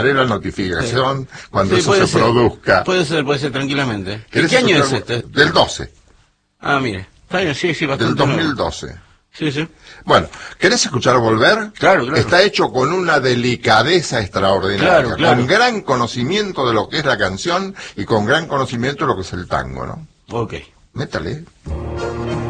Haré la notificación cuando Sí, eso puede se ser. produzca. Puede ser, tranquilamente. ¿De ¿Querés qué año es escuchar? este? Del 12, Ah, mire. Está bien, sí, del bastante nuevo. 2012. Sí, sí. Bueno, ¿querés escuchar Volver? Claro, claro. Está hecho con una delicadeza extraordinaria, Claro, claro. con gran conocimiento de lo que es la canción y con gran conocimiento de lo que es el tango, ¿no? Ok. Métale.